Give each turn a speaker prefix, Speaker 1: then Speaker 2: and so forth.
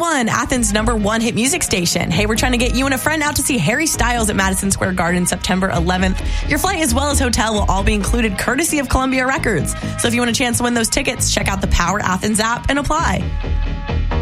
Speaker 1: 101, Athens' #1 hit music station. Hey, we're trying to get you and a friend out to see Harry Styles at Madison Square Garden September 11th. Your flight as well as hotel will all be included courtesy of Columbia Records. So if you want a chance to win those tickets, check out the Power Athens app and apply.